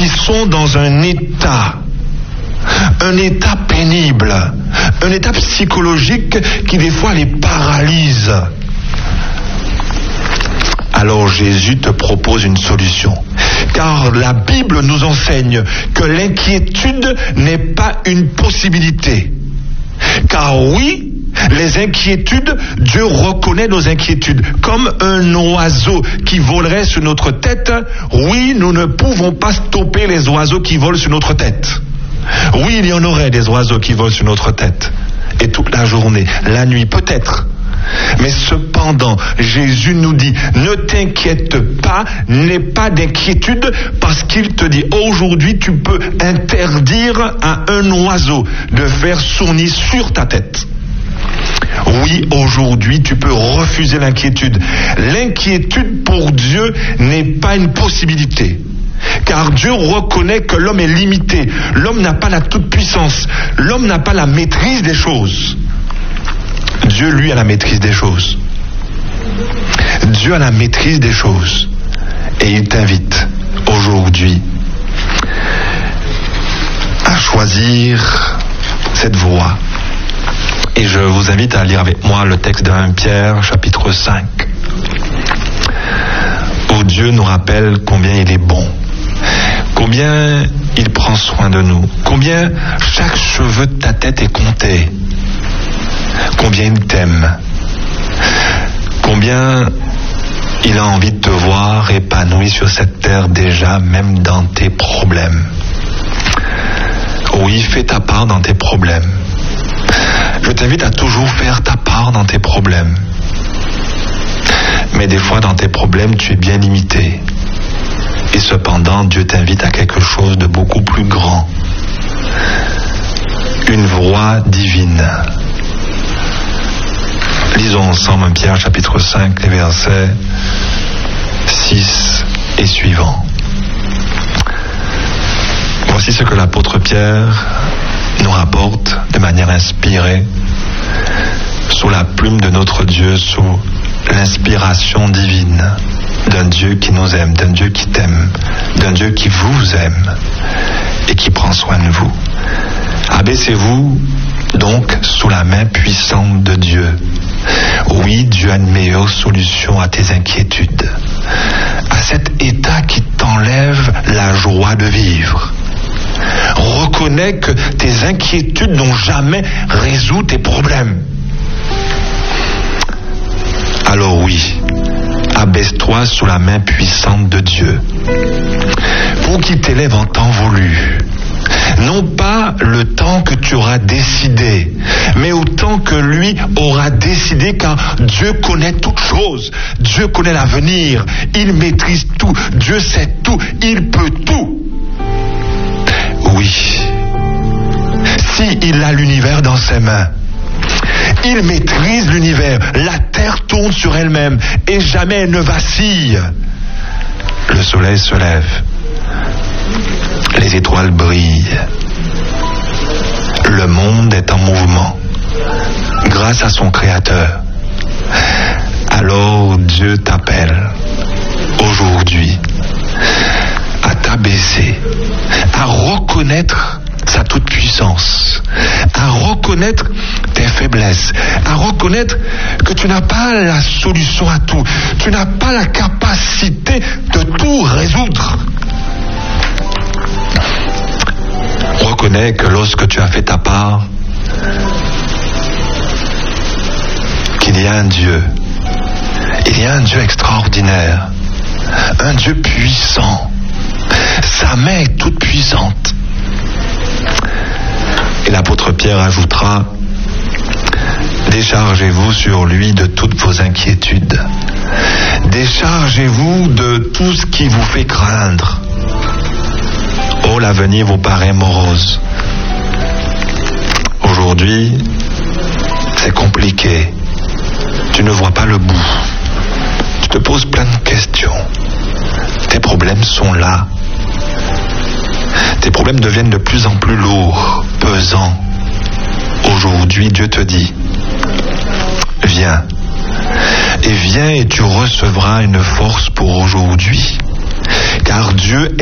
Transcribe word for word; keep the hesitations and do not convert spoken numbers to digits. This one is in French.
qui sont dans un état, un état pénible, un état psychologique qui des fois les paralyse. Alors Jésus te propose une solution. Car la Bible nous enseigne que l'inquiétude n'est pas une possibilité. Car oui, les inquiétudes, Dieu reconnaît nos inquiétudes. Comme un oiseau qui volerait sur notre tête, oui, nous ne pouvons pas stopper les oiseaux qui volent sur notre tête. Oui, il y en aurait des oiseaux qui volent sur notre tête. Et toute la journée, la nuit peut-être. Mais cependant, Jésus nous dit, ne t'inquiète pas, n'aie pas d'inquiétude, parce qu'il te dit, aujourd'hui tu peux interdire à un oiseau de faire son nid sur ta tête. Oui, aujourd'hui tu peux refuser l'inquiétude. L'inquiétude pour Dieu n'est pas une possibilité. Car Dieu reconnaît que l'homme est limité. L'homme n'a pas la toute-puissance. L'homme n'a pas la maîtrise des choses. Dieu, lui, a la maîtrise des choses. Dieu a la maîtrise des choses. Et il t'invite aujourd'hui à choisir cette voie. Et je vous invite à lire avec moi le texte de premier Pierre, chapitre cinq, où Dieu nous rappelle combien il est bon, combien il prend soin de nous, combien chaque cheveu de ta tête est compté, combien il t'aime, combien il a envie de te voir épanoui sur cette terre déjà, même dans tes problèmes. Oui, fais ta part dans tes problèmes. Je t'invite à toujours faire ta part dans tes problèmes. Mais des fois, dans tes problèmes, tu es bien limité. Et cependant, Dieu t'invite à quelque chose de beaucoup plus grand. Une voie divine. Lisons ensemble premier Pierre chapitre cinq, les versets six et suivants. Voici ce que l'apôtre Pierre nous rapporte de manière inspirée, sous la plume de notre Dieu, sous l'inspiration divine d'un Dieu qui nous aime, d'un Dieu qui t'aime, d'un Dieu qui vous aime et qui prend soin de vous. Abaissez-vous donc sous la main puissante de Dieu. Oui, Dieu a une meilleure solution à tes inquiétudes, à cet état qui t'enlève la joie de vivre. Reconnais que tes inquiétudes n'ont jamais résolu tes problèmes. Alors oui, abaisse-toi sous la main puissante de Dieu, pour qu'il t'élève en temps voulu. Non pas le temps que tu auras décidé, mais au temps que lui aura décidé, car Dieu connaît toutes choses. Dieu connaît l'avenir, il maîtrise tout, Dieu sait tout, il peut tout. Oui, si il a l'univers dans ses mains, il maîtrise l'univers, la terre tourne sur elle-même et jamais elle ne vacille. Le soleil se lève, les étoiles brillent, le monde est en mouvement grâce à son Créateur. Alors Dieu t'appelle aujourd'hui à t'abaisser, à reconnaître sa toute-puissance, à reconnaître tes faiblesses, à reconnaître que tu n'as pas la solution à tout, tu n'as pas la capacité de tout résoudre. Reconnais que lorsque tu as fait ta part, qu'il y a un Dieu, il y a un Dieu extraordinaire, un Dieu puissant. Sa main est toute puissante. Et l'apôtre Pierre ajoutera, déchargez-vous sur lui de toutes vos inquiétudes. Déchargez-vous de tout ce qui vous fait craindre. Oh, l'avenir vous paraît morose. Aujourd'hui, c'est compliqué. Tu ne vois pas le bout. Tu te poses plein de questions. Tes problèmes sont là. Tes problèmes deviennent de plus en plus lourds, pesants. Aujourd'hui, Dieu te dit, viens. Et viens et tu recevras une force pour aujourd'hui. Car Dieu